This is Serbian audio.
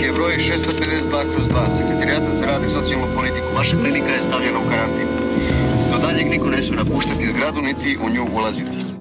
je broj 652/2, Sekretarijata za rad i socijalnu politiku. Vaša klinika je stavljena u karantin. Do daljeg niko ne smije napuštati zgradu, niti u nju ulaziti.